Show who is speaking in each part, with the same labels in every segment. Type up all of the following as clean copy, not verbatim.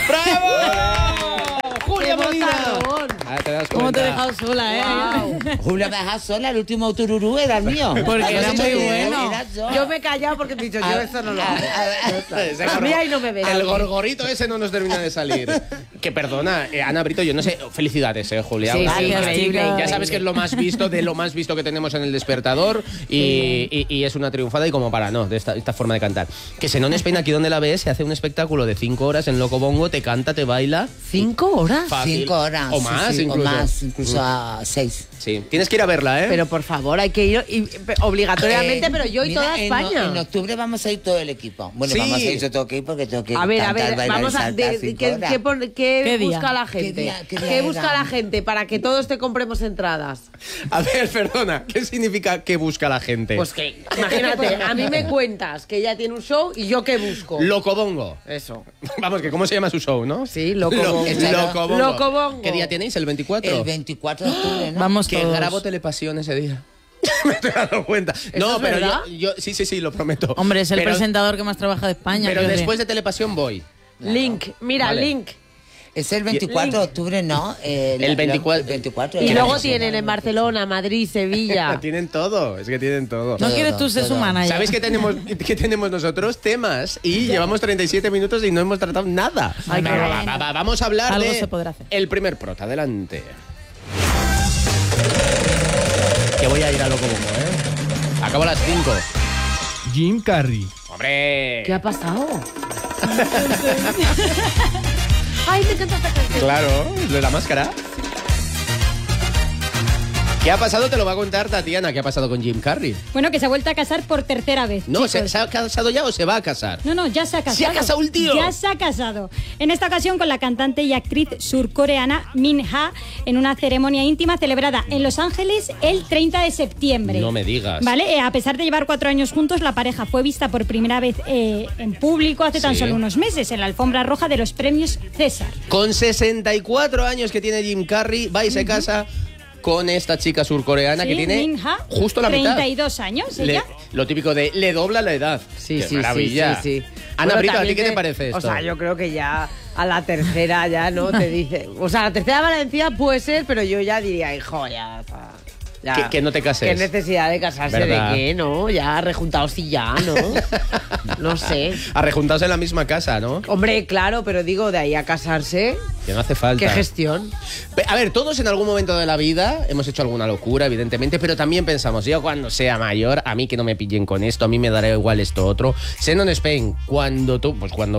Speaker 1: ¡Bravo! ¡Julia Molina!
Speaker 2: ¿Cómo te he dejado sola,
Speaker 3: Wow. Julia me ha dejado sola, el último tururú era el mío.
Speaker 2: Porque era muy bueno.
Speaker 3: Yo me he callado porque he dicho, yo eso no lo hago.
Speaker 1: A
Speaker 3: mí ahí no me veo.
Speaker 1: El gorgorito ese no nos termina de salir. Que perdona, Ana Brito, yo no sé. Felicidades, Julia.
Speaker 3: Sí, sí,
Speaker 2: increíble.
Speaker 1: Ya sabes que es lo más visto, de lo más visto que tenemos en El Despertador. Y es una triunfada y como para no, de esta forma de cantar. Que Senón Spain, aquí donde la ves, se hace un espectáculo de 5 horas en Loco Bongo, te canta, te baila.
Speaker 3: ¿5 horas?
Speaker 1: Fácil.
Speaker 3: 5 horas.
Speaker 1: O más,
Speaker 3: sí,
Speaker 1: incluso.
Speaker 3: O más, incluso a 6.
Speaker 1: Sí, tienes que ir a verla, ¿eh?
Speaker 3: Pero por favor, hay que ir obligatoriamente, pero yo y
Speaker 4: mira,
Speaker 3: toda España.
Speaker 4: En octubre vamos a ir todo el equipo. Bueno,
Speaker 1: Sí.
Speaker 4: vamos a ir, yo tengo que ir porque tengo que
Speaker 3: A ver,
Speaker 4: cantar, bailar
Speaker 3: vamos
Speaker 4: y
Speaker 3: a
Speaker 4: saltar 5 horas.
Speaker 3: ¿qué
Speaker 2: día?
Speaker 3: busca la gente?
Speaker 4: ¿Qué día
Speaker 3: ¿Qué
Speaker 4: era?
Speaker 3: busca la gente para que todos te compremos entradas?
Speaker 1: A ver, perdona, ¿qué significa que busca la gente?
Speaker 3: Pues que, imagínate, a mí me cuentas que ella tiene un show y yo qué busco.
Speaker 1: Loco Bongo.
Speaker 3: Eso.
Speaker 1: Vamos, que ¿cómo se llama su show, no?
Speaker 3: Sí, Loco Bongo.
Speaker 1: Loco Bongo.
Speaker 3: Loco Bongo.
Speaker 1: ¿Qué día tenéis? ¿El 24?
Speaker 4: El 24 de octubre, ¿no?
Speaker 2: Vamos
Speaker 1: Que
Speaker 2: todos.
Speaker 1: grabo Telepasión ese día. Me estoy dando cuenta. No,
Speaker 3: es
Speaker 1: pero
Speaker 3: verdad?
Speaker 1: yo sí, lo prometo.
Speaker 2: Hombre, es el
Speaker 1: Pero-
Speaker 2: presentador que más trabaja de España.
Speaker 1: Pero
Speaker 2: creo que-
Speaker 1: después de Telepasión voy.
Speaker 3: Link, mira,
Speaker 1: Vale.
Speaker 3: Link.
Speaker 4: Es el 24 de octubre, ¿no?
Speaker 1: El 24.
Speaker 4: El 24
Speaker 3: Y
Speaker 4: de
Speaker 3: luego
Speaker 4: octubre.
Speaker 3: tienen en Barcelona, Madrid, Sevilla.
Speaker 1: Tienen todo, es que tienen todo.
Speaker 2: ¿No quieres tú ser
Speaker 4: todo.
Speaker 2: humana ya?
Speaker 1: ¿Sabéis qué tenemos nosotros? Temas. Y llevamos 37 minutos y no hemos tratado nada.
Speaker 3: Ay, qué
Speaker 1: Vamos a hablar
Speaker 2: Algo
Speaker 1: de
Speaker 2: se podrá hacer.
Speaker 1: el primer prota. Adelante. Que voy a ir a Loco Bongo, ¿eh? Acabo a las 5.
Speaker 5: Jim Carrey.
Speaker 1: ¡Hombre!
Speaker 3: ¿Qué ha pasado? Ay, me encanta esta canción.
Speaker 1: Claro, lo de la máscara. ¿Qué ha pasado? Te lo va a contar Tatiana. ¿Qué ha pasado con Jim Carrey?
Speaker 6: Bueno, que se ha vuelto a casar por tercera vez.
Speaker 1: No,
Speaker 6: chicos.
Speaker 1: ¿se ha casado ya o se va a casar?
Speaker 6: No, ya se ha casado.
Speaker 1: ¿Se ha casado el tío?
Speaker 6: Ya se ha casado. En esta ocasión con la cantante y actriz surcoreana Min Ha en una ceremonia íntima celebrada en Los Ángeles el 30 de septiembre.
Speaker 1: No me digas.
Speaker 6: Vale, a pesar de llevar 4 años juntos, la pareja fue vista por primera vez en público hace tan
Speaker 1: Sí.
Speaker 6: solo unos meses en la alfombra roja de los premios César.
Speaker 1: Con 64 años que tiene Jim Carrey, va y se casa con esta chica surcoreana
Speaker 6: Sí,
Speaker 1: que tiene
Speaker 6: Min Ha,
Speaker 1: justo la mitad.
Speaker 6: 32 años ella.
Speaker 1: Lo típico de le dobla la edad.
Speaker 3: Sí,
Speaker 1: Qué
Speaker 3: sí,
Speaker 1: maravilla.
Speaker 3: sí.
Speaker 1: Ana
Speaker 3: Bueno,
Speaker 1: Brito, ¿a ti
Speaker 3: también
Speaker 1: qué te parece esto?
Speaker 3: O sea, yo creo que ya a la tercera ya, ¿no? Te dice... O sea, la tercera valencia puede ser, pero yo ya diría, hijo, ya... o sea, ya.
Speaker 1: Que no te cases.
Speaker 3: ¿Qué necesidad de casarse?
Speaker 1: ¿Verdad?
Speaker 3: ¿De qué? ¿No? Ya rejuntados y ya, ¿no? No sé.
Speaker 1: Arrejuntados en la misma casa, ¿no?
Speaker 3: Hombre, claro, pero digo, de ahí a casarse,
Speaker 1: Que no hace falta.
Speaker 3: ¿qué gestión?
Speaker 1: A ver, todos en algún momento de la vida hemos hecho alguna locura, evidentemente, pero también pensamos, yo cuando sea mayor, a mí que no me pillen con esto, a mí me dará igual esto otro. Senón Spain, cuando tú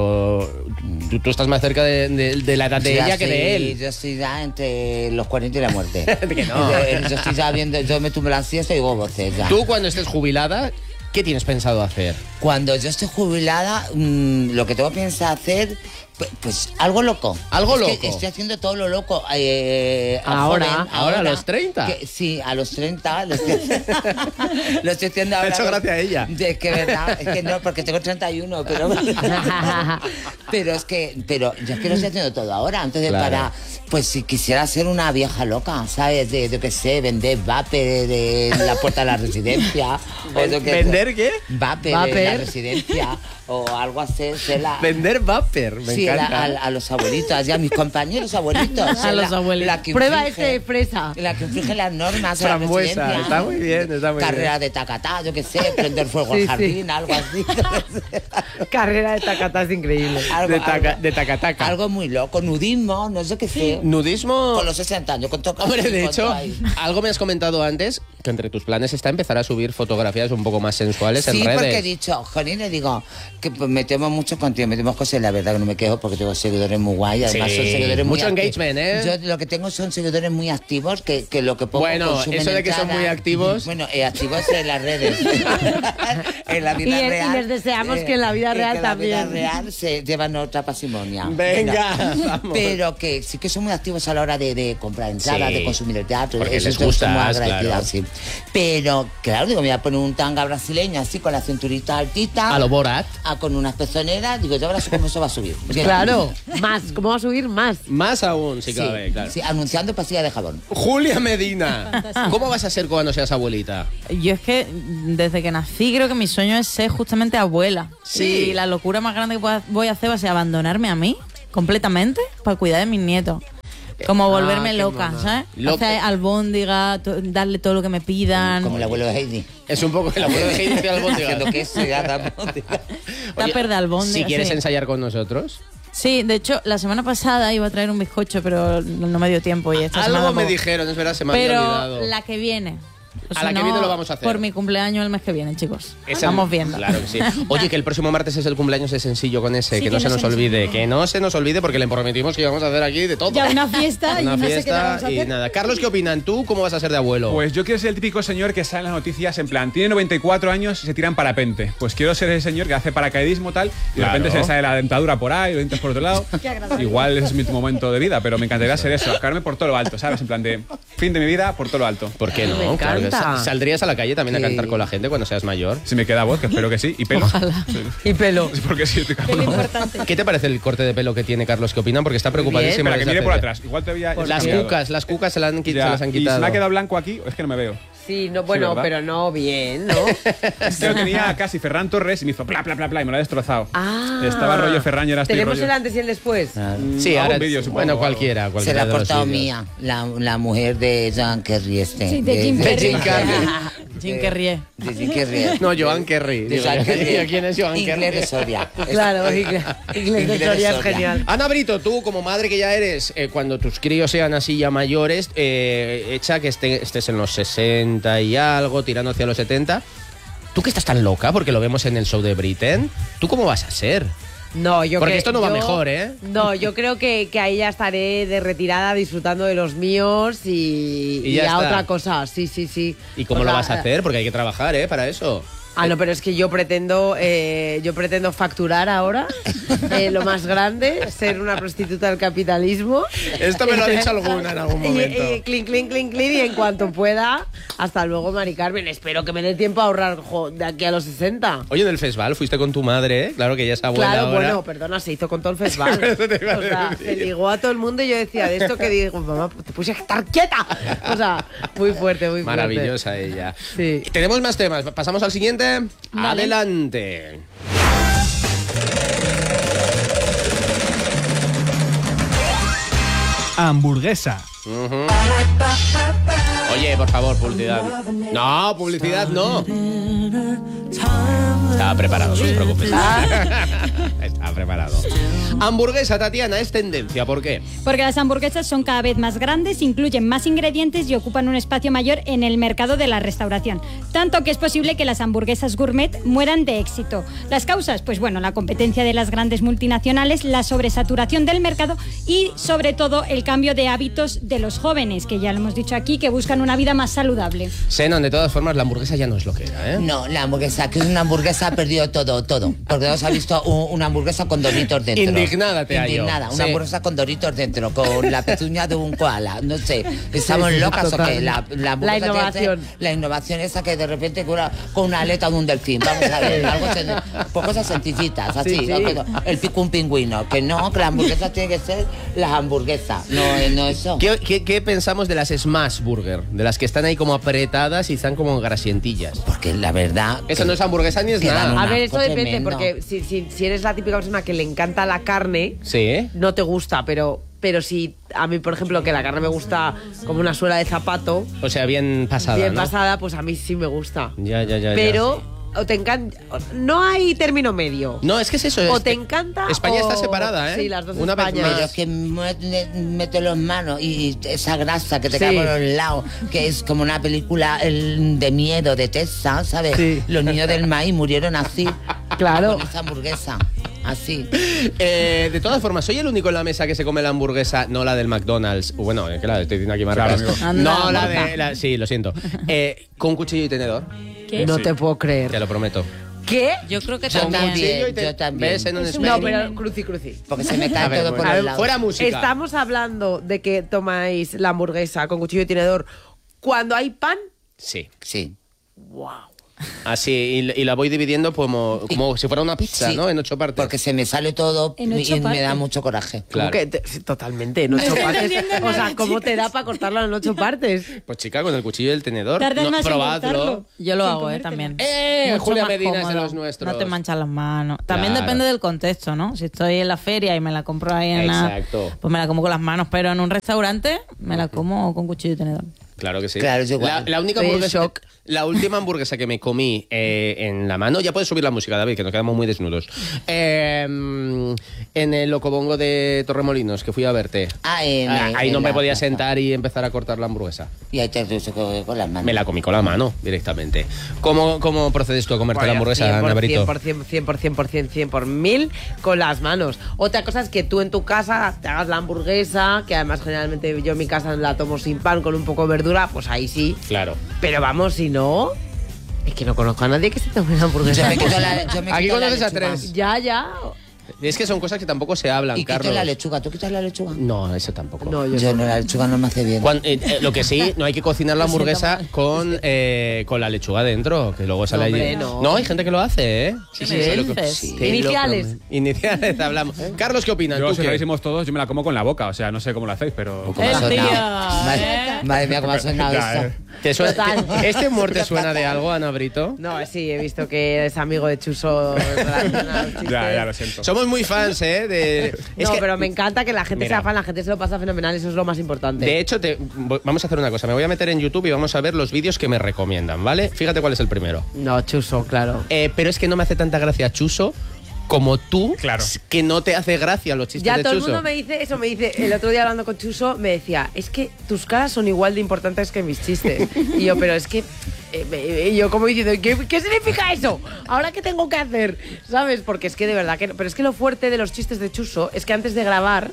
Speaker 1: estás más cerca de la edad de ella que de él.
Speaker 4: Yo estoy ya entre los 40 y la muerte.
Speaker 1: Que no.
Speaker 4: Yo estoy ya viendo, yo me tumbo la siesta y digo voces ya.
Speaker 1: Tú cuando estés jubilada, ¿qué tienes pensado hacer?
Speaker 4: Cuando yo esté jubilada, lo que tengo pensado hacer, pues algo loco.
Speaker 1: ¿Algo
Speaker 4: Es que
Speaker 1: loco?
Speaker 4: estoy haciendo todo lo loco.
Speaker 3: Ahora,
Speaker 1: ahora, a los 30.
Speaker 4: Sí, a los 30 lo estoy haciendo ahora.
Speaker 1: Me ha hecho gracia a ella.
Speaker 4: Es que verdad, es que no, porque tengo 31, pero es que yo es que lo estoy haciendo todo ahora. Entonces,
Speaker 1: Claro.
Speaker 4: pues si quisiera ser una vieja loca, ¿sabes? De qué sé, vender vape de la puerta de la residencia.
Speaker 1: ¿Vender qué?
Speaker 4: Vape de
Speaker 3: Vapor.
Speaker 4: la residencia o algo así.
Speaker 1: Vender vapor, me
Speaker 4: Sí,
Speaker 1: encanta.
Speaker 4: a los abuelitos, a mis compañeros abuelitos.
Speaker 2: A los abuelitos.
Speaker 3: Prueba este de fresa.
Speaker 4: La que infringe las normas de la
Speaker 1: Frambuesa,
Speaker 4: residencia.
Speaker 1: está muy bien, está muy
Speaker 4: Carrera de tacatá, yo qué sé, prender fuego
Speaker 3: Sí,
Speaker 4: al jardín, algo así.
Speaker 3: Carrera de tacatá es increíble.
Speaker 4: Algo,
Speaker 1: De taca-taca.
Speaker 4: algo muy loco, nudismo, no sé qué sé.
Speaker 1: Nudismo.
Speaker 4: Con los 60 años, con todo.
Speaker 1: Hombre, de
Speaker 4: con
Speaker 1: hecho,
Speaker 4: todo ahí.
Speaker 1: algo me has comentado antes, que entre tus planes está empezar a subir fotografías un poco más sensuales
Speaker 4: Sí,
Speaker 1: en redes.
Speaker 4: porque he dicho, Jolín, le digo, que pues, metemos mucho contenido, metemos cosas, y la verdad que no me quejo porque tengo seguidores muy guay, además
Speaker 1: Sí,
Speaker 4: son seguidores muy
Speaker 1: mucho
Speaker 4: activos.
Speaker 1: engagement, ¿eh?
Speaker 4: Yo lo que tengo son seguidores muy activos que lo que pongo
Speaker 1: Bueno,
Speaker 4: consumen
Speaker 1: eso de que son
Speaker 4: entradas.
Speaker 1: muy activos.
Speaker 4: Bueno, activos en las redes. En la vida
Speaker 3: Y
Speaker 4: real.
Speaker 3: les deseamos que en la vida real
Speaker 4: que en la vida
Speaker 3: también.
Speaker 4: real se llevan otra pasimonia.
Speaker 1: Venga,
Speaker 4: Pero,
Speaker 1: vamos.
Speaker 4: pero que sí que son muy activos a la hora de comprar entradas,
Speaker 1: Sí.
Speaker 4: de consumir el teatro.
Speaker 1: Porque
Speaker 4: Eso
Speaker 1: les
Speaker 4: estoy
Speaker 1: gusta,
Speaker 4: muy agradecida,
Speaker 1: claro.
Speaker 4: sí. Pero, claro, digo, me voy a poner un tanga brasileño así con la cinturita altita.
Speaker 1: A lo Borat.
Speaker 4: Con unas pezoneras, digo, yo ahora sé cómo eso va a subir.
Speaker 3: Claro, más. ¿Cómo va a subir más?
Speaker 1: Más aún, si
Speaker 4: Sí,
Speaker 1: cabe, claro.
Speaker 4: sí, anunciando pasilla de jabón.
Speaker 1: Julia Medina, ¿cómo vas a ser cuando seas abuelita?
Speaker 2: Yo es que desde que nací creo que mi sueño es ser justamente abuela.
Speaker 1: Sí.
Speaker 2: Y la locura más grande que voy a hacer va a ser abandonarme a mí completamente para cuidar de mis nietos. Como volverme
Speaker 1: qué
Speaker 2: loca,
Speaker 1: mona.
Speaker 2: ¿sabes?
Speaker 1: Loca.
Speaker 2: Hacer albóndiga, darle todo lo que me pidan.
Speaker 4: Como el abuelo de Heidi.
Speaker 1: Es un poco el abuelo de Heidi de albóndigas.
Speaker 4: Haciendo queso y albóndigas.
Speaker 2: Tupper de albóndiga.
Speaker 1: Si quieres
Speaker 2: sí.
Speaker 1: ensayar con nosotros.
Speaker 2: Sí, de hecho, la semana pasada iba a traer un bizcocho, pero no me dio tiempo. Y esta semana
Speaker 1: Algo me
Speaker 2: tampoco.
Speaker 1: dijeron, es verdad, se me había
Speaker 2: Pero
Speaker 1: olvidado.
Speaker 2: la que viene. O
Speaker 1: A
Speaker 2: si
Speaker 1: la que
Speaker 2: no,
Speaker 1: viene lo vamos a hacer.
Speaker 2: Por mi cumpleaños el mes que viene, chicos.
Speaker 1: Es
Speaker 2: Estamos viendo.
Speaker 1: Claro que sí. Oye, que el próximo martes es el cumpleaños de Sencillo con ese,
Speaker 6: Sí,
Speaker 1: que no se nos olvide. Que no se nos olvide porque le prometimos que íbamos a hacer aquí de todo.
Speaker 6: Ya una fiesta y
Speaker 1: Una
Speaker 6: no sé qué le
Speaker 1: fiesta
Speaker 6: vamos a
Speaker 1: y
Speaker 6: hacer.
Speaker 1: nada. Carlos, ¿qué opinan? ¿Tú cómo vas a ser de abuelo?
Speaker 5: Pues yo quiero ser el típico señor que sale en las noticias en plan, tiene 94 años y se tira en parapente. Pues quiero ser ese señor que hace paracaidismo tal y
Speaker 1: Claro.
Speaker 5: de repente se le sale la dentadura por ahí, los dientes por otro lado.
Speaker 6: Qué agradable.
Speaker 5: Igual ese es mi momento de vida, pero me encantaría ser eso, sacarme por todo lo alto, ¿sabes? En plan de fin de mi vida por todo lo alto.
Speaker 1: ¿Por qué no?
Speaker 3: Me
Speaker 1: Claro que
Speaker 3: encanta.
Speaker 1: ¿Saldrías a la calle también a
Speaker 4: Sí.
Speaker 1: cantar con la gente cuando seas mayor?
Speaker 5: Si me queda voz, que espero que sí, y pelo.
Speaker 2: Ojalá.
Speaker 5: Sí.
Speaker 3: Y pelo.
Speaker 5: Sí, porque sí, estoy
Speaker 6: Qué
Speaker 5: cabrón.
Speaker 6: importante.
Speaker 1: ¿Qué te parece el corte de pelo que tiene Carlos? ¿Qué opinan? Porque está preocupadísimo.
Speaker 5: Espera, que
Speaker 1: desde
Speaker 5: mire
Speaker 1: hace
Speaker 5: por
Speaker 1: días.
Speaker 5: atrás. Igual todavía...
Speaker 1: Las cucas se las han
Speaker 5: Ya,
Speaker 1: quitado.
Speaker 5: y se me ha quedado blanco aquí, es que no me veo.
Speaker 3: Sí, no, bueno,
Speaker 5: ¿verdad?
Speaker 3: pero no bien, ¿no?
Speaker 5: Es que lo tenía casi Ferran Torres y me hizo pla, pla, pla, pla y me lo ha destrozado.
Speaker 3: Ah.
Speaker 5: Estaba rollo Ferran y ahora estoy
Speaker 3: Tenemos
Speaker 5: rollo...
Speaker 3: el antes y el después.
Speaker 1: Sí,
Speaker 5: Hago
Speaker 1: ahora
Speaker 5: un vídeo, supongo,
Speaker 1: bueno,
Speaker 5: o algo.
Speaker 1: cualquiera
Speaker 4: Se la ha
Speaker 1: de los
Speaker 4: cortado
Speaker 1: vídeos.
Speaker 4: Mía, la mujer de Jean Kerry este.
Speaker 6: Sí, de Jim Carrey.
Speaker 1: Jim Carrey.
Speaker 2: Jim Carrey.
Speaker 4: De Jim Carrey.
Speaker 1: No, Joan Kerry.
Speaker 4: De
Speaker 1: Digo,
Speaker 4: Jean Kerry.
Speaker 1: ¿Quién es Joan
Speaker 4: Inglés
Speaker 1: Kerry?
Speaker 4: de Soria.
Speaker 3: Claro, Inglés de Soria es genial.
Speaker 1: Ana Brito, tú como madre que ya eres, cuando tus críos sean así ya mayores, echa que estés en los 60 y algo, tirando hacia los 70. ¿Tú que estás tan loca? Porque lo vemos en el show de Britain. ¿Tú cómo vas a ser?
Speaker 3: No, yo
Speaker 1: Porque
Speaker 3: que-
Speaker 1: esto no va
Speaker 3: yo-
Speaker 1: mejor, ¿eh?
Speaker 3: No, yo creo que ahí ya estaré de retirada disfrutando de los míos y
Speaker 1: ya
Speaker 3: a
Speaker 1: está.
Speaker 3: otra cosa. Sí, sí, sí.
Speaker 1: ¿Y cómo
Speaker 3: O
Speaker 1: lo
Speaker 3: sea,
Speaker 1: vas a hacer? Porque hay que trabajar, para eso.
Speaker 3: Ah, no, pero es que yo pretendo facturar ahora lo más grande, ser una prostituta del capitalismo.
Speaker 1: Esto me lo ha dicho alguna en algún momento.
Speaker 3: Y clink, clink, clink, clink, y en cuanto pueda, hasta luego, Mari Carmen. Espero que me dé tiempo a ahorrar de aquí a los 60.
Speaker 1: Oye, en el festival fuiste con tu madre, Claro que ella es abuela
Speaker 3: Claro,
Speaker 1: ahora.
Speaker 3: bueno, perdona, se hizo con todo el festival.
Speaker 1: Eso te iba a
Speaker 3: O sea,
Speaker 1: decir.
Speaker 3: se ligó a todo el mundo y yo decía de esto que digo, mamá, te puse a estar quieta. O sea, muy fuerte, muy fuerte.
Speaker 1: Maravillosa ella.
Speaker 3: Sí.
Speaker 1: Tenemos más temas. ¿Pasamos al siguiente?
Speaker 2: Vale.
Speaker 1: Adelante.
Speaker 5: Hamburguesa.
Speaker 1: Oye, por favor, publicidad. No, publicidad no. Estaba preparado, no os preocupes. Estaba preparado. Hamburguesa, Tatiana, es tendencia. ¿Por qué?
Speaker 6: Porque las hamburguesas son cada vez más grandes, incluyen más ingredientes y ocupan un espacio mayor en el mercado de la restauración. Tanto que es posible que las hamburguesas gourmet mueran de éxito. Las causas, pues bueno, la competencia de las grandes multinacionales, la sobresaturación del mercado y sobre todo el cambio de hábitos de los jóvenes, que ya lo hemos dicho aquí, que buscan una vida más saludable.
Speaker 1: Senon, de todas formas, la hamburguesa ya no es lo que era, ¿eh?
Speaker 4: No, la hamburguesa, que es una hamburguesa, ha perdido todo. Porque no se ha visto una hamburguesa con doritos dentro.
Speaker 1: Indignada te hallo.
Speaker 4: Indignada, una
Speaker 1: Sí.
Speaker 4: hamburguesa con doritos dentro, con la pezuña de un koala. No sé, ¿estamos
Speaker 3: Sí, sí,
Speaker 4: locas
Speaker 3: total.
Speaker 4: o qué? La hamburguesa tiene que ser
Speaker 3: innovación.
Speaker 4: La innovación esa que de repente con una aleta de un delfín. Vamos a ver, por cosas sencillitas, así.
Speaker 3: Sí, sí.
Speaker 4: ¿no? El pico un pingüino. Que no, que la hamburguesa tiene que ser las hamburguesas, no eso.
Speaker 1: ¿Qué pensamos de las Smash Burger? De las que están ahí como apretadas y están como grasientillas.
Speaker 4: Porque la verdad...
Speaker 1: Eso no es hamburguesa ni es
Speaker 4: que dan
Speaker 1: nada.
Speaker 3: A ver,
Speaker 4: asco
Speaker 3: eso depende,
Speaker 4: tremendo.
Speaker 3: porque si eres la típica persona que le encanta la carne,
Speaker 1: Sí, ¿eh?
Speaker 3: no te gusta, pero si a mí, por ejemplo, que la carne me gusta como una suela de zapato,
Speaker 1: O sea, bien pasada,
Speaker 3: bien
Speaker 1: ¿no?
Speaker 3: pasada, pues a mí sí me gusta.
Speaker 1: Ya.
Speaker 3: Pero o te encanta, no hay término medio.
Speaker 1: No, es que es eso.
Speaker 3: O
Speaker 1: es
Speaker 3: te
Speaker 1: que
Speaker 3: encanta
Speaker 1: España está
Speaker 3: o-
Speaker 1: separada, ¿eh?
Speaker 3: Sí, las dos
Speaker 1: Una vez
Speaker 3: Españas.
Speaker 1: más.
Speaker 4: Pero es que mete las manos y esa grasa que te
Speaker 3: Sí.
Speaker 4: cae por los lados, que es como una película de miedo, de Texas, ¿sabes?
Speaker 3: Sí.
Speaker 4: Los niños del maíz murieron así.
Speaker 3: Claro.
Speaker 4: Con esa hamburguesa, así.
Speaker 1: De todas formas, soy el único en la mesa que se come la hamburguesa, no la del McDonald's. Bueno, claro, estoy diciendo aquí marcas.
Speaker 5: Claro, amigo.
Speaker 2: Anda,
Speaker 1: No, la
Speaker 2: marca.
Speaker 1: de... Sí, lo siento. Con cuchillo y tenedor,
Speaker 6: ¿Qué?
Speaker 3: No
Speaker 5: Sí.
Speaker 3: te puedo
Speaker 1: te
Speaker 3: creer.
Speaker 1: lo prometo.
Speaker 3: ¿Qué?
Speaker 2: Yo creo que
Speaker 4: Yo
Speaker 2: también.
Speaker 4: también.
Speaker 1: Cuchillo y
Speaker 4: yo también.
Speaker 1: ¿Ves? En un
Speaker 6: Es un
Speaker 1: espejo.
Speaker 3: No, pero cruci.
Speaker 4: Porque se me
Speaker 1: A
Speaker 4: cae
Speaker 1: ver,
Speaker 4: todo
Speaker 1: bueno.
Speaker 4: por los lados.
Speaker 1: Fuera música.
Speaker 3: Estamos hablando de que tomáis la hamburguesa con cuchillo y tenedor cuando hay pan.
Speaker 1: Sí.
Speaker 4: Sí.
Speaker 3: ¡Wow!
Speaker 1: Así, y la voy dividiendo como si fuera una pizza,
Speaker 4: Sí,
Speaker 1: ¿no? En 8 partes.
Speaker 4: Porque se me sale todo
Speaker 6: En 8
Speaker 4: y me da
Speaker 6: partes.
Speaker 4: mucho coraje.
Speaker 1: Claro.
Speaker 3: Sí, totalmente, en 8 partes. O sea, ¿cómo te da para cortarlo en 8 partes?
Speaker 1: Pues chica, con el cuchillo y el tenedor.
Speaker 6: Tardas más en
Speaker 1: probadlo.
Speaker 6: cortarlo.
Speaker 2: Yo lo
Speaker 6: Sin
Speaker 2: hago,
Speaker 6: comértelo.
Speaker 2: también. Mucho
Speaker 1: Julia
Speaker 2: más
Speaker 1: Medina es de
Speaker 2: cómodo.
Speaker 1: los nuestros.
Speaker 2: No te manchan las manos. También
Speaker 1: Claro.
Speaker 2: depende del contexto, ¿no? Si estoy en la feria y me la compro ahí en
Speaker 1: Exacto.
Speaker 2: pues me la como con las manos, pero en un restaurante me la como con cuchillo y tenedor.
Speaker 1: Claro que sí.
Speaker 4: Claro, yo igual.
Speaker 1: La única
Speaker 3: Estoy en
Speaker 1: hamburguesa,
Speaker 3: shock.
Speaker 1: la última hamburguesa que me comí en la mano, ya puedes subir la música, David, que nos quedamos muy desnudos. En el Locobongo de Torremolinos, que fui a verte. Ahí no me podía sentar y empezar a cortar la hamburguesa.
Speaker 4: Y ahí te con las manos.
Speaker 1: Me la comí con la mano directamente. ¿Cómo procedes tú a comerte la hamburguesa,
Speaker 3: 100%,
Speaker 1: Navarrito?
Speaker 3: 100 por 1000 con las manos. Otra cosa es que tú en tu casa te hagas la hamburguesa, que además generalmente yo en mi casa la tomo sin pan, con un poco de verdura, pues ahí sí.
Speaker 1: Claro.
Speaker 3: Pero vamos, si no, es que no conozco a nadie que se tome una hamburguesa.
Speaker 4: Yo me quito la, yo me
Speaker 1: Aquí
Speaker 4: quito la
Speaker 1: conoces a
Speaker 4: lechuga.
Speaker 1: tres.
Speaker 3: Ya.
Speaker 1: Es que son cosas que tampoco se hablan,
Speaker 4: Y quito
Speaker 1: Carlos.
Speaker 4: la lechuga. ¿Tú quitas la lechuga?
Speaker 1: No, eso tampoco.
Speaker 3: No,
Speaker 4: Yo no, la lechuga no me hace bien.
Speaker 1: Lo que sí, no hay que cocinar la hamburguesa con la lechuga dentro, que luego sale
Speaker 3: hombre,
Speaker 1: allí.
Speaker 3: no.
Speaker 1: hay gente que lo hace, ¿eh?
Speaker 2: ¿Qué me dices?
Speaker 1: Sí,
Speaker 3: Iniciales.
Speaker 1: Iniciales hablamos. Carlos, ¿qué opinas?
Speaker 5: Yo,
Speaker 1: ¿Tú
Speaker 5: si
Speaker 1: qué?
Speaker 5: lo hicimos todos, yo me la como con la boca. O sea, no sé cómo lo hacéis, pero...
Speaker 4: ¿Cómo ha
Speaker 2: El
Speaker 4: sonado?
Speaker 2: tío,
Speaker 4: Madre mía, cómo ha sonado
Speaker 5: Ya,
Speaker 4: esto.
Speaker 3: Total.
Speaker 1: ¿Este humor te suena de algo, Ana Brito?
Speaker 3: No, sí, he visto que es amigo de Chuso.
Speaker 5: Ya, lo siento.
Speaker 1: Somos muy fans, ¿eh?
Speaker 3: Pero me encanta que la gente
Speaker 1: Mira.
Speaker 3: sea fan, la gente se lo pasa fenomenal, eso es lo más importante.
Speaker 1: De hecho, vamos a hacer una cosa. Me voy a meter en YouTube y vamos a ver los vídeos que me recomiendan, ¿vale? Fíjate cuál es el primero.
Speaker 3: No, Chuso, claro.
Speaker 1: Pero es que no me hace tanta gracia Chuso como tú,
Speaker 5: Claro.
Speaker 1: que no te hace gracia los chistes
Speaker 3: Ya
Speaker 1: de
Speaker 3: todo el
Speaker 1: Chuso.
Speaker 3: mundo me dice eso, me dice, el otro día hablando con Chuso, me decía, es que tus caras son igual de importantes que mis chistes. Y yo, pero es que, y yo como diciendo, ¿qué significa eso? ¿Ahora qué tengo que hacer? ¿Sabes? Porque es que de verdad que, pero es que lo fuerte de los chistes de Chuso es que antes de grabar,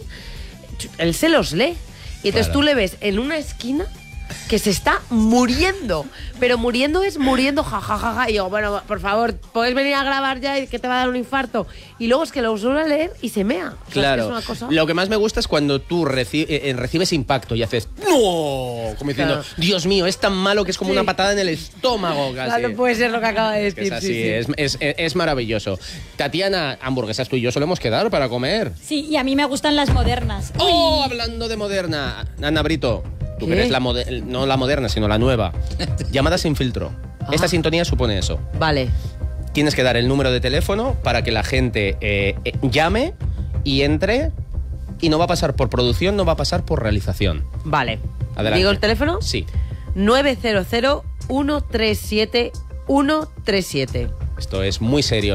Speaker 3: él se los lee. Y entonces
Speaker 1: Claro.
Speaker 3: tú le ves en una esquina que se está muriendo. Pero muriendo es muriendo, jajajaja. Y digo, bueno, por favor, ¿puedes venir a grabar ya y que te va a dar un infarto? Y luego es que lo suelo leer y se mea. O sea, es que
Speaker 1: Claro.
Speaker 3: es una cosa...
Speaker 1: Lo que más me gusta es cuando tú recibes impacto y haces ¡no! Como diciendo,
Speaker 3: Claro.
Speaker 1: Dios mío, es tan malo que es como
Speaker 3: Sí.
Speaker 1: una patada en el estómago casi.
Speaker 3: Claro, puede ser lo que acaba de
Speaker 1: Es que
Speaker 3: decir.
Speaker 1: es así,
Speaker 3: sí, sí.
Speaker 1: es maravilloso. Tatiana, hamburguesas tú y yo solemos quedar para comer.
Speaker 6: Sí, y a mí me gustan las modernas.
Speaker 1: ¡Oh! Hablando de moderna. Ana Brito, tú que
Speaker 3: ¿Qué?
Speaker 1: eres no la moderna, sino la nueva. Llamada sin filtro. Esta sintonía supone eso.
Speaker 3: Vale.
Speaker 1: Tienes que dar el número de teléfono para que la gente llame y entre, y no va a pasar por producción, no va a pasar por realización.
Speaker 3: Vale.
Speaker 1: Adelante.
Speaker 3: ¿Digo el teléfono?
Speaker 1: Sí.
Speaker 3: 900-137-137.
Speaker 1: Esto es muy serio.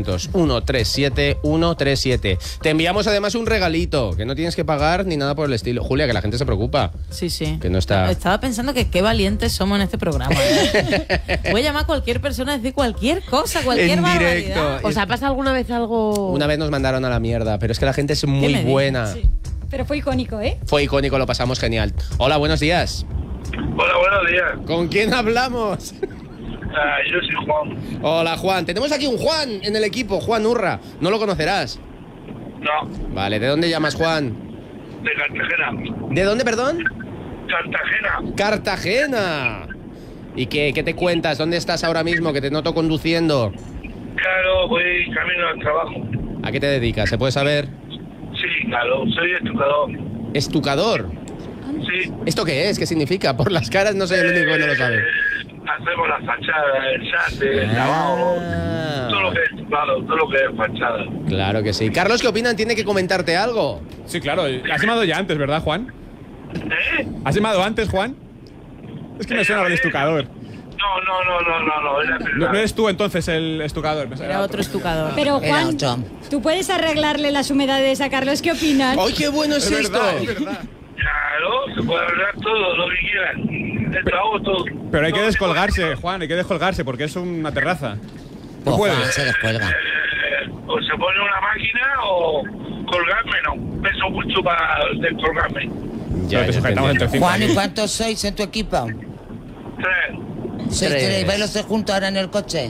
Speaker 1: 900-137-137. Te enviamos además un regalito, que no tienes que pagar ni nada por el estilo. Julia, que la gente se preocupa.
Speaker 2: Sí, sí.
Speaker 1: Que no está-
Speaker 2: Estaba pensando que qué valientes somos en este programa. ¿Eh? Voy a llamar a cualquier persona a decir cualquier cosa, cualquier
Speaker 1: En
Speaker 2: barbaridad.
Speaker 1: directo.
Speaker 3: ¿Os ha pasado alguna vez algo...?
Speaker 1: Una vez nos mandaron a la mierda, pero es que la gente es
Speaker 2: ¿Qué
Speaker 1: muy
Speaker 2: me dices?
Speaker 1: buena.
Speaker 6: Sí. Pero fue icónico, ¿eh?
Speaker 1: Fue icónico, lo pasamos genial. Hola, buenos días.
Speaker 7: Hola, buenos días.
Speaker 1: ¿Con quién hablamos?
Speaker 7: Yo soy Juan.
Speaker 1: Hola, Juan. Tenemos aquí un Juan en el equipo, Juan Urra. ¿No lo conocerás?
Speaker 7: No,
Speaker 1: Vale, ¿de dónde llamas, Juan?
Speaker 7: de Cartagena.
Speaker 1: ¿De dónde, perdón?
Speaker 7: Cartagena.
Speaker 1: Cartagena. ¿Y qué te cuentas? ¿Dónde estás ahora mismo? Que te noto conduciendo.
Speaker 7: Claro, voy camino al trabajo.
Speaker 1: ¿A qué te dedicas? ¿Se puede saber?
Speaker 7: Sí, claro, soy estucador.
Speaker 1: ¿Estucador?
Speaker 7: Sí.
Speaker 1: ¿Esto qué es? ¿Qué significa? Por las caras no soy el único que no lo sabe.
Speaker 7: Hacemos la fachada, el chate, el lavado, todo lo que es estucado, todo lo que es fachada.
Speaker 1: Claro que sí. Carlos, ¿qué opinan? Tiene que comentarte algo.
Speaker 5: Sí, claro. Has llamado ya antes, ¿verdad, Juan?
Speaker 7: ¿Eh?
Speaker 5: ¿Has llamado antes, Juan? Es que me suena el estucador.
Speaker 7: No, era
Speaker 5: No,
Speaker 7: verdad.
Speaker 5: no eres tú entonces el estucador. Me suena
Speaker 2: Era otro estucador.
Speaker 6: Pero
Speaker 4: Era
Speaker 6: Juan,
Speaker 4: otro.
Speaker 6: tú puedes arreglarle las humedades a Carlos, ¿qué opinas?
Speaker 1: ¡Ay, qué bueno es, esto!
Speaker 5: verdad, es verdad.
Speaker 7: Claro, se puede arreglar todo, lo que quieran. El trabajo, todo.
Speaker 5: Pero hay que
Speaker 7: Todo.
Speaker 5: descolgarse, Juan, hay que descolgarse porque es una terraza.
Speaker 4: Pues
Speaker 5: No
Speaker 4: Juan
Speaker 5: puedes.
Speaker 4: se descuelga.
Speaker 7: O se pone una máquina o colgarme, no. Peso mucho para descolgarme.
Speaker 5: Pero te sujetamos entre cinco.
Speaker 4: Juan, ¿y cuántos sois en tu equipo?
Speaker 7: 3.
Speaker 4: ¿Sois tres? ¿Vais los tres juntos ahora en el coche?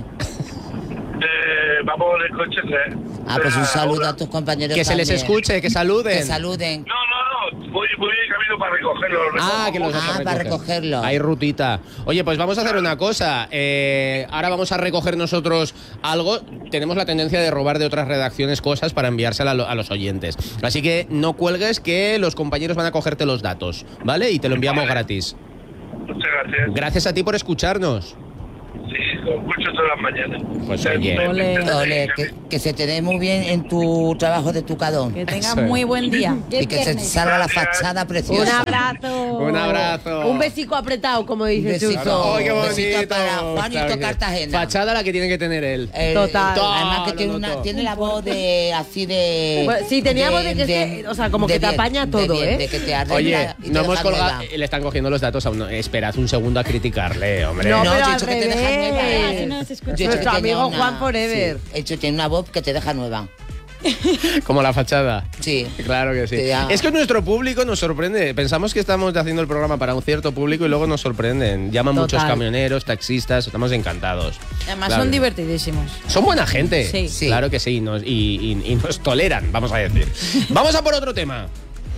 Speaker 7: Vamos en el coche 3.
Speaker 4: Ah, pues un saludo a tus compañeros
Speaker 1: Que se les
Speaker 4: también.
Speaker 1: escuche, que saluden.
Speaker 4: Que saluden.
Speaker 7: No, voy de camino para recogerlo.
Speaker 1: Que los vas a
Speaker 4: para recogerlo.
Speaker 1: Hay rutita. Oye, pues vamos a hacer una cosa. Ahora vamos a recoger nosotros algo. Tenemos la tendencia de robar de otras redacciones cosas para enviársela a los oyentes. Así que no cuelgues, que los compañeros van a cogerte los datos, ¿vale? Y te lo enviamos gratis.
Speaker 7: Muchas gracias.
Speaker 1: Gracias a ti por escucharnos.
Speaker 7: Sí, lo escucho todas las mañanas.
Speaker 1: Pues oye.
Speaker 4: Ole, que se te dé muy bien en tu trabajo de tucadón.
Speaker 2: Que tengas
Speaker 1: Eso es.
Speaker 2: muy buen día.
Speaker 4: Y que se salga la fachada preciosa.
Speaker 3: Un abrazo.
Speaker 1: Un abrazo.
Speaker 3: Un besico apretado, como dice
Speaker 4: Un besito.
Speaker 3: Chuso.
Speaker 1: ¡Ay, qué
Speaker 4: Un
Speaker 1: bonito!
Speaker 4: besito para Juanito
Speaker 1: Está bien.
Speaker 4: Cartagena.
Speaker 1: Fachada la que tiene que tener él.
Speaker 3: Total.
Speaker 4: Además que
Speaker 1: No,
Speaker 4: tiene,
Speaker 1: no, no.
Speaker 4: tiene la voz de así de...
Speaker 3: Bueno, sí, teníamos de que es que, o sea, como que te apaña todo, ¿eh?
Speaker 4: De que te arregla
Speaker 1: Oye,
Speaker 4: y te
Speaker 1: no hemos
Speaker 4: deja
Speaker 1: colgado.
Speaker 4: nueva.
Speaker 1: Le están cogiendo los datos a uno. Esperad un segundo a criticarle, hombre.
Speaker 3: No,
Speaker 4: No,
Speaker 3: pero
Speaker 4: yo he
Speaker 3: al
Speaker 4: dicho que te deja
Speaker 3: revés.
Speaker 4: nueva.
Speaker 6: Así no se escucha.
Speaker 4: Yo he dicho
Speaker 3: Nuestro
Speaker 4: que tenía
Speaker 3: amigo Juan Forever.
Speaker 4: Sí, he dicho, tiene una voz que te deja nueva.
Speaker 1: Como la fachada.
Speaker 4: Sí.
Speaker 1: Claro que sí.
Speaker 4: Sí, ya.
Speaker 1: Es que nuestro público nos sorprende. Pensamos que estamos haciendo el programa para un cierto público y luego nos sorprenden. Llaman muchos
Speaker 3: Total.
Speaker 1: camioneros, taxistas. Estamos encantados.
Speaker 2: Además
Speaker 1: Claro.
Speaker 2: son divertidísimos.
Speaker 1: Son buena gente.
Speaker 2: Sí.
Speaker 4: Sí.
Speaker 1: Claro que sí. Y nos toleran, vamos a decir. Vamos a por otro tema.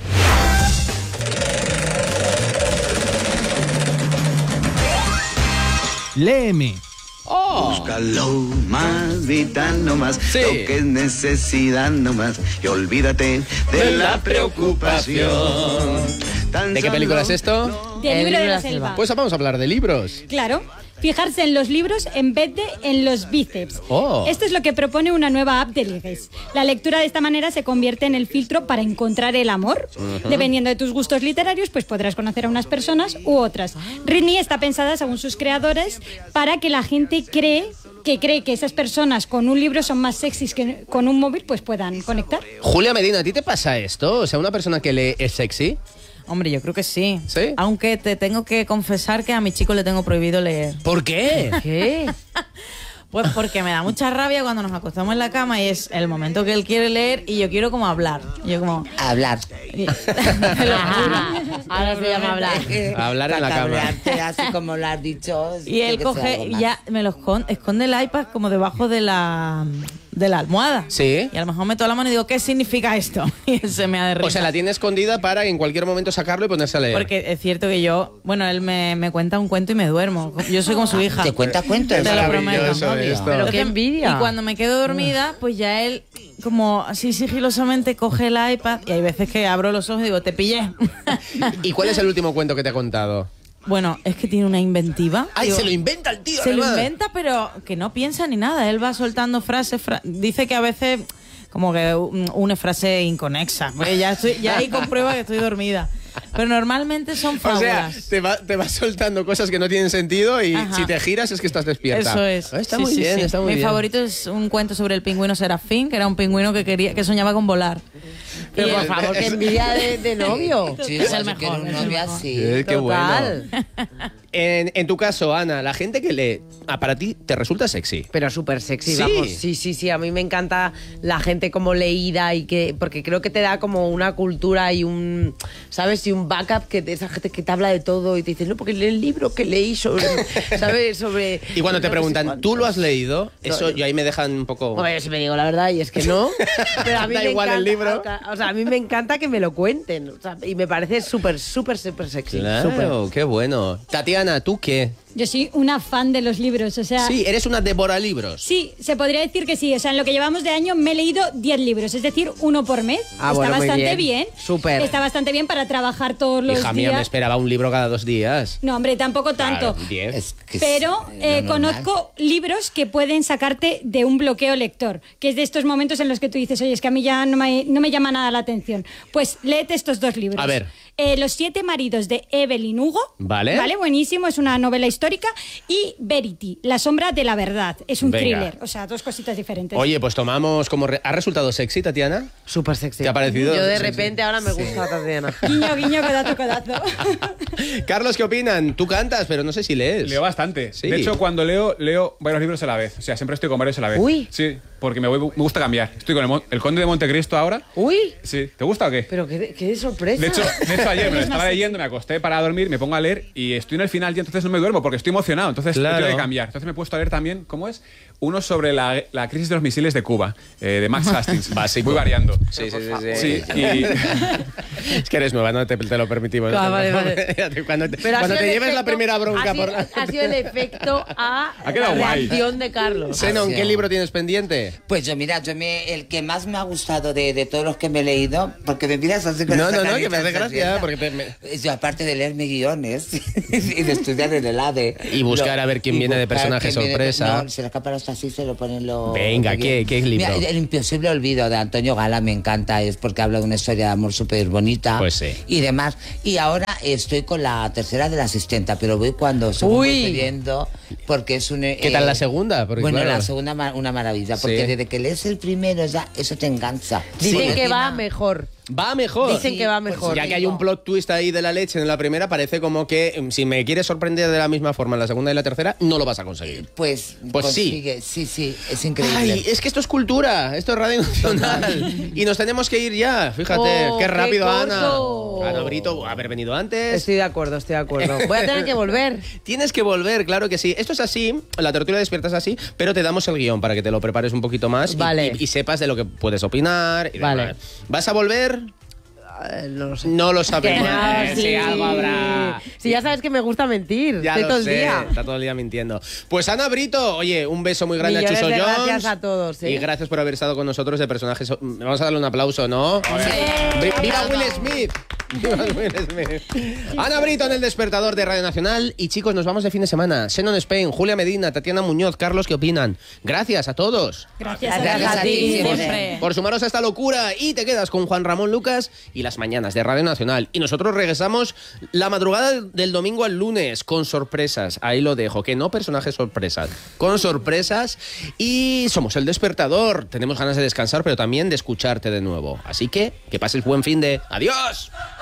Speaker 8: Léeme.
Speaker 9: Búscalo más, vital nomás,
Speaker 1: Sí.
Speaker 9: lo que es necesidad nomás, y olvídate de la preocupación. Tan
Speaker 1: ¿De qué película es
Speaker 9: solo
Speaker 1: esto?
Speaker 6: Del
Speaker 3: El
Speaker 6: libro de la selva.
Speaker 1: Pues vamos a hablar de libros.
Speaker 6: Claro. Fijarse en los libros en vez de en los bíceps.
Speaker 1: Oh.
Speaker 6: Esto es lo que propone una nueva app de ligues. La lectura de esta manera se convierte en el filtro para encontrar el amor. Dependiendo de tus gustos literarios, pues podrás conocer a unas personas u otras. Ritney está pensada, según sus creadores, para que la gente cree que esas personas con un libro son más sexys que con un móvil, pues puedan conectar.
Speaker 1: Julia Medina, ¿a ti te pasa esto? O sea, una persona que lee es sexy.
Speaker 2: Hombre, yo creo que sí.
Speaker 1: ¿Sí?
Speaker 2: Aunque te tengo que confesar que a mi chico le tengo prohibido leer.
Speaker 1: ¿Por qué?
Speaker 3: ¿Qué?
Speaker 2: Pues porque me da mucha rabia cuando nos acostamos en la cama y es el momento que él quiere leer y yo quiero como hablar. Yo como...
Speaker 4: Hablar.
Speaker 2: Te lo juro.
Speaker 3: Ahora se llama hablar.
Speaker 1: Hablar en la cama.
Speaker 4: Hablarte así como lo has dicho.
Speaker 2: Y él
Speaker 4: tiene que ser
Speaker 2: coge
Speaker 4: algo
Speaker 2: y
Speaker 4: más.
Speaker 2: ya me lo esconde el iPad como debajo de la almohada.
Speaker 1: Sí.
Speaker 2: Y a lo mejor meto la mano y digo, ¿qué significa esto? Y él se me ha de risa.
Speaker 1: O sea, la tiene escondida para en cualquier momento sacarlo y ponerse a leer.
Speaker 2: Porque es cierto que yo, bueno, él me cuenta un cuento y me duermo. Yo soy como su hija.
Speaker 4: ¿Te cuenta cuentos?
Speaker 2: Te lo prometo.
Speaker 1: Maravilloso esto.
Speaker 3: Pero qué
Speaker 2: Entonces,
Speaker 3: envidia.
Speaker 2: Y cuando me quedo dormida, pues ya él, como así sigilosamente, coge el iPad y hay veces que abro los ojos y digo, te pillé.
Speaker 1: ¿Y cuál es el último cuento que te ha contado?
Speaker 2: Bueno, es que tiene una inventiva.
Speaker 1: ¡Ay,
Speaker 2: Digo,
Speaker 1: se lo inventa el tío!
Speaker 2: se lo
Speaker 1: además!
Speaker 2: inventa, pero que no piensa ni nada. Él va soltando frases. Dice que a veces como que une frase inconexa. Pues ya ahí comprueba que estoy dormida. Pero normalmente son
Speaker 1: O sea,
Speaker 2: fábulas.
Speaker 1: te va soltando cosas que no tienen sentido y
Speaker 2: Ajá.
Speaker 1: si te giras es que estás despierta.
Speaker 2: Eso es.
Speaker 1: Está
Speaker 2: Sí,
Speaker 1: muy
Speaker 2: sí,
Speaker 1: bien,
Speaker 2: sí.
Speaker 1: está muy
Speaker 2: Mi
Speaker 1: bien.
Speaker 2: favorito es un cuento sobre el pingüino Serafín, que era un pingüino que soñaba con volar.
Speaker 3: Pero
Speaker 2: Y
Speaker 3: por
Speaker 2: él-
Speaker 3: favor, qué envidia de novio.
Speaker 4: Sí,
Speaker 2: Es el
Speaker 4: yo quiero
Speaker 2: mejor,
Speaker 4: un
Speaker 2: es el
Speaker 4: novio
Speaker 2: mejor.
Speaker 4: así.
Speaker 1: Qué bueno.
Speaker 3: Total.
Speaker 1: En tu caso, Ana, la gente que lee, para ti, ¿te resulta sexy?
Speaker 3: Pero súper sexy,
Speaker 1: Sí.
Speaker 3: vamos. Sí. A mí me encanta la gente como leída y que. Porque creo que te da como una cultura y un. ¿Sabes? Y un backup que esa gente que te habla de todo y te dice, no, porque lee el libro que leí sobre. ¿Sabes? Sobre.
Speaker 1: Y cuando te
Speaker 3: no sé
Speaker 1: preguntan,
Speaker 3: cuántos.
Speaker 1: ¿tú lo has leído? Eso
Speaker 3: No.
Speaker 1: yo ahí me dejan un poco...
Speaker 3: Hombre, si me digo la verdad, y es que no. Pero a mí
Speaker 1: Da
Speaker 3: me
Speaker 1: igual el
Speaker 3: encanta,
Speaker 1: libro.
Speaker 3: O sea, a mí me encanta que me lo cuenten. O sea, y me parece súper sexy.
Speaker 1: Claro,
Speaker 3: Súper.
Speaker 1: qué bueno. Tatiana, ¿tú qué?
Speaker 6: Yo soy una fan de los libros, o sea...
Speaker 1: Sí, eres una devora libros.
Speaker 6: Sí, se podría decir que sí. O sea, en lo que llevamos de año me he leído 10 libros, es decir, uno por mes.
Speaker 3: Ah,
Speaker 6: Está
Speaker 3: bueno, muy
Speaker 6: bastante
Speaker 3: bien.
Speaker 6: bien.
Speaker 3: Súper.
Speaker 6: Está bastante bien para trabajar todos los
Speaker 1: Hija mía,
Speaker 6: días.
Speaker 1: me esperaba un libro cada 2 días.
Speaker 6: No, hombre, tampoco tanto.
Speaker 1: Claro, 10.
Speaker 4: Es que
Speaker 6: Pero
Speaker 4: es lo normal.
Speaker 6: conozco libros que pueden sacarte de un bloqueo lector, que es de estos momentos en los que tú dices, oye, es que a mí ya no me llama nada la atención. Pues léete estos 2 libros.
Speaker 1: A ver.
Speaker 6: Los 7 maridos de Evelyn Hugo.
Speaker 1: Vale.
Speaker 6: Vale, buenísimo, es una novela histórica. Y Verity, La sombra de la verdad. Es un
Speaker 1: Venga.
Speaker 6: thriller, o sea, 2 cositas diferentes.
Speaker 1: Oye, pues tomamos como... ¿Ha resultado sexy, Tatiana?
Speaker 3: Súper sexy.
Speaker 1: ¿Te ha parecido?
Speaker 3: Yo de
Speaker 1: Sí,
Speaker 3: repente ahora me gusta Tatiana.
Speaker 6: Guiño, guiño, codazo, codazo.
Speaker 1: Carlos, ¿qué opinan? Tú cantas, pero no sé si lees.
Speaker 5: Leo bastante.
Speaker 1: Sí.
Speaker 5: De hecho, cuando leo varios libros a la vez. O sea, siempre estoy con varios a la vez.
Speaker 3: Uy.
Speaker 5: Sí, porque me gusta cambiar. Estoy con el Conde de Montecristo ahora.
Speaker 3: Uy,
Speaker 5: Sí. ¿Te gusta o qué?
Speaker 3: pero qué sorpresa.
Speaker 5: De hecho, ayer me lo estaba leyendo, me acosté para dormir, me pongo a leer y estoy en el final y entonces no me duermo porque estoy emocionado. Entonces
Speaker 1: Claro.
Speaker 5: tengo que cambiar. Entonces me he puesto a leer también, ¿cómo es? uno sobre la crisis de los misiles de Cuba, de Max Hastings.
Speaker 1: Básico.
Speaker 5: Voy variando.
Speaker 1: Sí.
Speaker 5: Sí, y
Speaker 1: Es que eres nueva, no te lo permitimos.
Speaker 3: Ah, vale.
Speaker 1: Cuando
Speaker 3: Pero ha
Speaker 1: cuando
Speaker 3: sido
Speaker 1: te
Speaker 3: el
Speaker 1: lleves la
Speaker 3: efecto-
Speaker 1: primera bronca
Speaker 3: ha sido el efecto a
Speaker 5: Ha quedado
Speaker 3: la
Speaker 5: guay.
Speaker 3: reacción de Carlos.
Speaker 1: Zenon,
Speaker 4: Sí.
Speaker 1: ¿qué libro tienes pendiente?
Speaker 4: Pues yo, mira, el que más me ha gustado de todos los que me he leído, porque me miras así con
Speaker 1: No,
Speaker 4: esa
Speaker 1: que
Speaker 4: carita
Speaker 1: me hace gracia,
Speaker 4: sonriente.
Speaker 1: porque
Speaker 4: Yo, aparte de leerme guiones y de estudiar en el ADE.
Speaker 1: Y buscar a ver quién
Speaker 4: y
Speaker 1: viene de
Speaker 4: buscar
Speaker 1: personaje
Speaker 4: quién viene
Speaker 1: sorpresa.
Speaker 4: No, se le escapa hasta así, se lo ponen los...
Speaker 1: Venga, ¿qué libro?
Speaker 4: Mira, El imposible olvido de Antonio Gala me encanta, es porque habla de una historia de amor súper bonita.
Speaker 1: Pues sí.
Speaker 4: Y demás. Y ahora estoy con la tercera de la asistenta, pero voy cuando se voy pidiendo, porque es un...
Speaker 1: ¿Qué tal la segunda? Porque,
Speaker 4: bueno,
Speaker 1: claro,
Speaker 4: la segunda una maravilla, porque
Speaker 1: Sí.
Speaker 4: desde que lees el primero ya eso te engancha.
Speaker 3: Dicen
Speaker 4: Sí,
Speaker 3: que va
Speaker 4: encima-
Speaker 3: mejor.
Speaker 1: va mejor.
Speaker 3: Dicen que va mejor.
Speaker 1: Ya que hay un plot twist ahí de la leche en la primera, parece como que si me quieres sorprender de la misma forma en la segunda y la tercera, no lo vas a conseguir.
Speaker 4: Pues
Speaker 1: sí.
Speaker 4: sí, es increíble.
Speaker 1: Ay, es que esto es cultura, esto es Radio Nacional. Y nos tenemos que ir ya, fíjate,
Speaker 3: Oh,
Speaker 1: qué rápido,
Speaker 3: qué
Speaker 1: Ana.
Speaker 3: corto.
Speaker 1: Ana Brito, haber venido antes.
Speaker 3: Estoy de acuerdo. Voy a tener que volver.
Speaker 1: Tienes que volver, claro que sí. Esto es así, la tertulia despierta es así, pero te damos el guión para que te lo prepares un poquito más y-
Speaker 3: Vale.
Speaker 1: y sepas de lo que puedes opinar. Y
Speaker 3: Vale.
Speaker 1: demás. ¿Vas a volver?
Speaker 3: No lo sé.
Speaker 1: No lo
Speaker 3: Que
Speaker 1: sabemos.
Speaker 3: no,
Speaker 1: Sí, algo habrá.
Speaker 3: Si ya sabes que me gusta mentir.
Speaker 1: Ya
Speaker 3: Estoy
Speaker 1: lo
Speaker 3: todo el
Speaker 1: sé,
Speaker 3: día.
Speaker 1: está todo el día mintiendo. Pues Ana Brito, oye, un beso muy grande
Speaker 3: Millones
Speaker 1: a Chuso
Speaker 3: de
Speaker 1: Jones.
Speaker 3: gracias a todos, ¿eh?
Speaker 1: Y gracias por haber estado con nosotros de personajes. Vamos a darle un aplauso, ¿no? ¡Viva Will Smith! ¡Viva Will Smith! Ana Brito en El Despertador de Radio Nacional. Y chicos, nos vamos de fin de semana. Xenon Spain, Julia Medina, Tatiana Muñoz, Carlos, ¿qué opinan? Gracias a todos.
Speaker 6: Gracias
Speaker 3: Gracias a ti,
Speaker 4: siempre.
Speaker 3: siempre.
Speaker 1: Por sumaros a esta locura y te quedas con Juan Ramón Lucas y las mañanas de Radio Nacional. Y nosotros regresamos la madrugada del domingo al lunes con sorpresas. Ahí lo dejo, que no personajes sorpresas, con sorpresas. Y somos El Despertador. Tenemos ganas de descansar, pero también de escucharte de nuevo. Así que pases buen fin de... ¡Adiós!